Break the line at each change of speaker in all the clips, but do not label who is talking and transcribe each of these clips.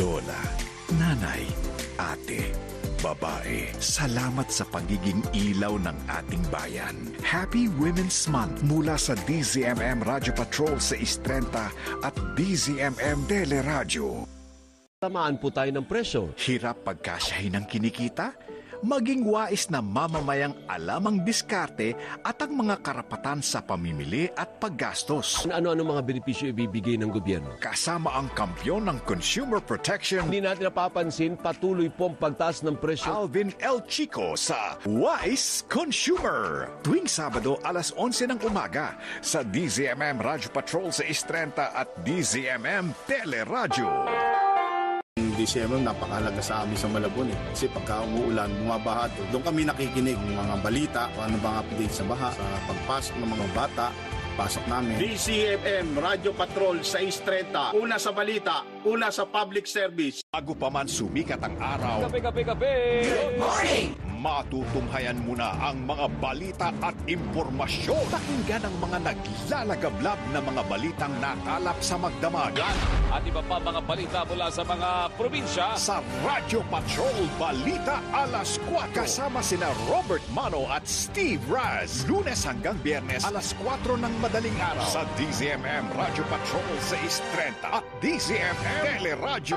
lola, nanay, ate, babae, salamat sa pagiging ilaw ng ating bayan. Happy Women's Month mula sa DZMM Radio Patrol sa 630 at DZMM Teleradyo.
Tamaan po tayo ng presyo.
Hirap pagkasyahin ng kinikita? Maging wais na mamamayang alam ang diskarte at ang mga karapatan sa pamimili at paggastos.
Ano-ano mga benepisyo ibibigay ng gobyerno?
Kasama ang kampyon ng Consumer Protection,
Hindi natin napapansin, patuloy pong pagtaas ng presyo.
Alvin L. Chico sa Wise Consumer. Tuwing Sabado alas 11 ng umaga sa DZMM Radio Patrol sa 630 at DZMM Teleradyo.
December, napakahalaga sa amin sa Malabon Kasi pagka umuulan, bumabaha doon kami nakikinig ng mga balita, kung ano bang update sa baha, sa pagpasok ng mga bata, pasok namin.
DZMM Radio Patrol 630. Una sa balita, una sa public service.
Bago pa man sumikat ang araw,
Kape!
Good morning! Matutunghayan muna ang mga balita at impormasyon. Pakinggan ang mga naglalagablab na mga balitang nakalap sa magdamagan.
At iba pa mga balita mula sa mga probinsya.
Sa Radio Patrol Balita Alas 4. Kasama sina Robert Mano at Steve Raz. Lunes hanggang Biyernes alas 4 ng madaling araw. Sa DZMM Radio Patrol 630 at DZMM Teleradyo.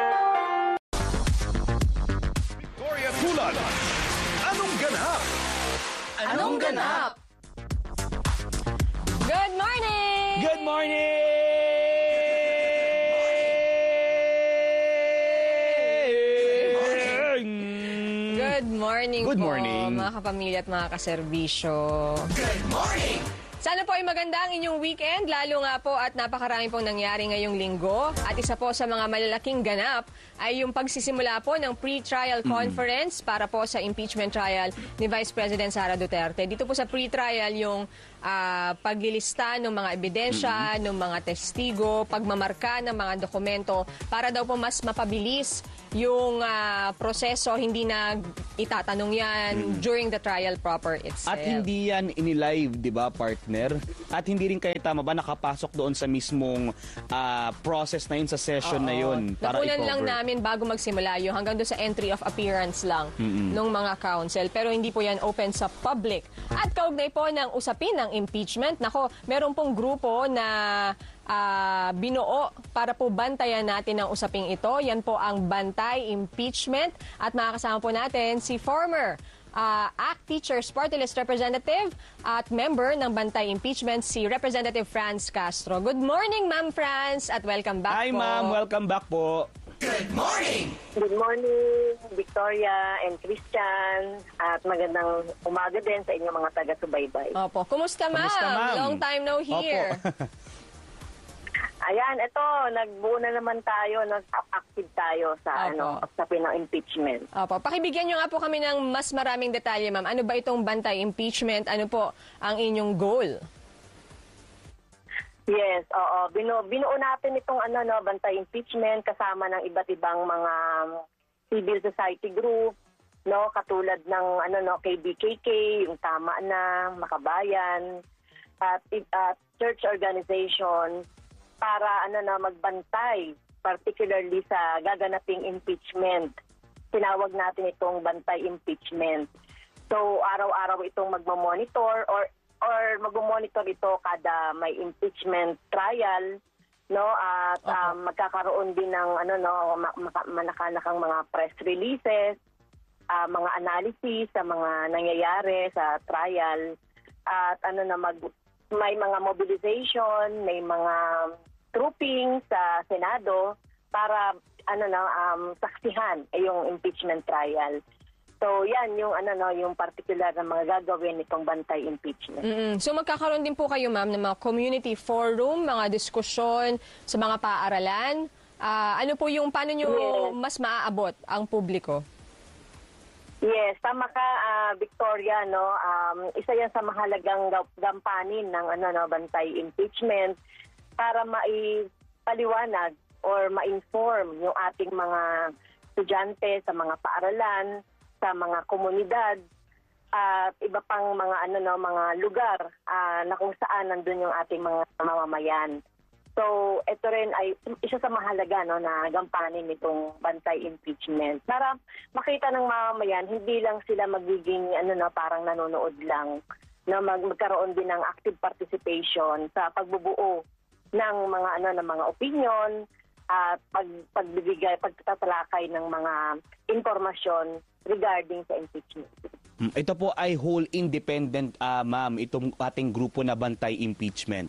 Victoria Tulad. Anong ganap?
Anong ganap? Good morning!
Good morning!
Good morning po, mga kapamilya at mga kaserbisyo.
Good morning!
Sana po ay maganda ang inyong weekend, lalo nga po at napakarami pong nangyari ngayong linggo. At isa po sa mga malalaking ganap ay yung pagsisimula po ng pre-trial conference para po sa impeachment trial ni Vice President Sara Duterte. Dito po sa pre-trial yung paglilista ng mga ebidensya, ng mga testigo, pagmamarka ng mga dokumento para daw po mas mapabilis yung proseso, hindi na itatanong yan during the trial proper itself.
At hindi yan inilive, di ba, partner? At hindi rin kayo tama ba nakapasok doon sa mismong process na yun, sa session na yun? Para
nakunan lang
i-cover.
namin bago magsimula yun, hanggang doon sa entry of appearance lang ng mga counsel. Pero hindi po yan open sa public. At kaugnay po ng usapin ng impeachment, nako, meron pong grupo na binuo para po bantayan natin ang usaping ito. Yan po ang Bantay Impeachment. At makakasama po natin si former ACT Teachers Party List Representative at member ng Bantay Impeachment, si Representative Franz Castro. Good morning, Ma'am Franz, at welcome back
Hi,
po.
ma'am. Welcome back po.
Good morning!
Good morning, Victoria and Christian. At magandang umaga din sa inyong mga taga-subaybay.
Opo. Kumusta, ma'am?
Kumusta, ma'am?
Long time no hear.
Opo.
Ayan, ito, nagbuo na naman tayo, nag-active tayo sa usapin ng impeachment.
Opo. Pakibigyan nyo nga po kami ng mas maraming detalye, ma'am. Ano ba itong Bantay Impeachment? Ano po ang inyong goal?
Yes, oo. Binuo natin itong Bantay Impeachment kasama ng iba't ibang mga civil society group, no, katulad ng KBKK, yung Tama Na, Makabayan, at church organization para magbantay, particularly sa gaganaping impeachment. Tinawag natin itong Bantay Impeachment. So araw-araw itong magmo-monitor or magmo-monitor ito kada may impeachment trial, no, at magkakaroon din ng manakanakang mga press releases, mga analysis sa mga nangyayari sa trial, at may mga mobilization, may mga trooping sa Senado para saksihan yung impeachment trial. So yan yung yung particular na mga gagawin nitong Bantay Impeachment.
So magkakaroon din po kayo, ma'am, ng mga community forum, mga diskusyon sa mga paaralan. Ano po yung paano nyo mas maaabot ang publiko?
Yes, tama ka, Victoria, no. Isa yan sa mahalagang gampanin ng Bantay Impeachment para maipaliwanag or ma-inform yung ating mga estudyante sa mga paaralan, sa mga komunidad at iba pang mga mga lugar na kung saan nandun yung ating mga mamamayan. So So, ito rin ay isa sa mahalaga no, na gampanin nitong bantay impeachment para makita ng mamamayan, hindi lang sila magiging parang nanonood lang, na magkaroon din ng active participation sa pagbubuo ng mga opinion at pagtatalakay ng mga impormasyon regarding sa impeachment.
Ito po ay whole independent, ma'am, itong ating grupo na bantay impeachment.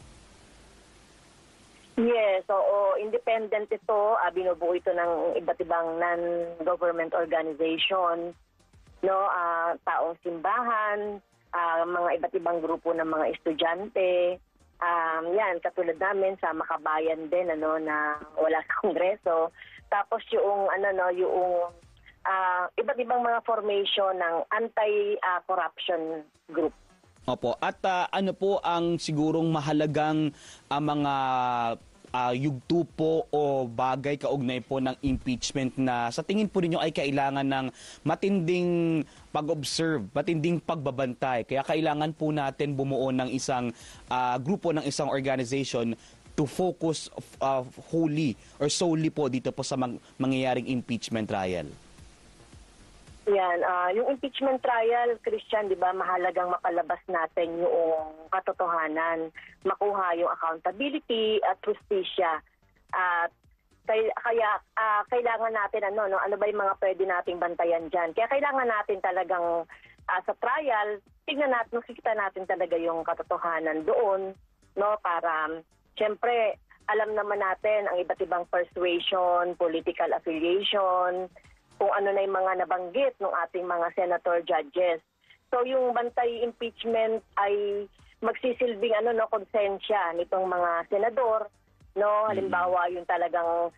Yes, oo. Independent ito. Binubuo ito ng iba't ibang non-government organization, no? Taong simbahan, mga iba't ibang grupo ng mga estudyante. Yan, katulad namin sa Makabayan din, na wala sa Kongreso. Tapos yung iba't ibang mga formation ng anti-corruption group.
Opo. At ano po ang sigurong mahalagang mga yugto po o bagay kaugnay po ng impeachment na sa tingin po ninyo ay kailangan ng matinding pag-observe, matinding pagbabantay. Kaya kailangan po natin bumuo ng isang grupo, ng isang organization to focus wholly or solely po dito po sa mangyayaring impeachment trial.
Yan, yung impeachment trial, Christian, di ba, mahalagang mapalabas natin yung katotohanan, makuha yung accountability at justisya. At kaya kailangan natin ano ba yung mga pwede nating bantayan diyan. Kaya kailangan natin talagang sa trial, tingnan natin, makikita natin talaga yung katotohanan doon, no, para siyempre alam naman natin ang iba't ibang persuasion, political affiliation, kung ano na yung mga nabanggit ng ating mga senator judges. So yung bantay impeachment ay magsisilbing konsensya nitong mga senador, no? Halimbawa yung talagang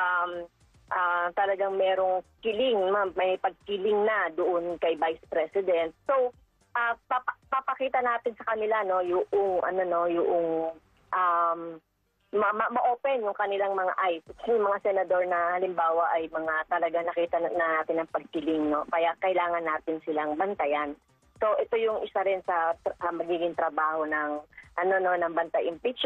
merong killing, may pagkiling na doon kay Vice President. So papakita natin sa kanila ma-open yung kanilang mga eyes. Yung mga senador na halimbawa ay mga talaga nakita na natin ang pagkiling, no? Kaya kailangan natin silang bantayan. So ito yung isa rin sa magiging trabaho ng ng bantay impeachment.